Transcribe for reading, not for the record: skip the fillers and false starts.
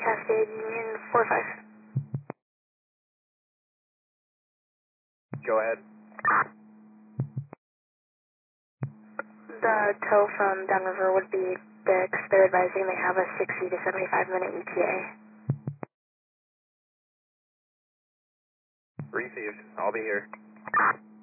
Cascade Union 45. Go ahead. The tow from Downriver would be Dix. They're advising they have a 60 to 75 minute ETA. Received. I'll be here.